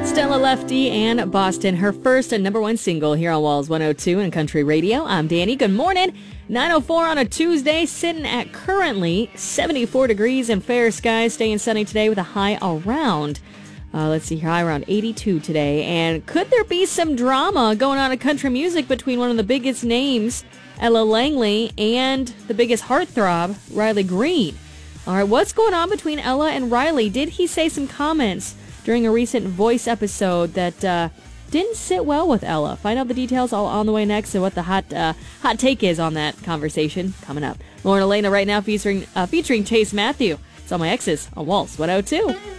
Stella Lefty and Boston, her first and number one single here on Walls 102 and Country Radio. I'm Danny. Good morning. 9:04 on a Tuesday, sitting at currently 74 degrees and fair skies, staying sunny today with a high around, high around 82 today. And could there be some drama going on in country music between one of the biggest names, Ella Langley, and the biggest heartthrob, Riley Green? All right, what's going on between Ella and Riley? Did he say some comments during a recent Voice episode that didn't sit well with Ella? Find out the details all on the way next and what the hot take is on that conversation coming up. Lauren Elena right now featuring Chase Matthew. It's on My Exes on Walls 102.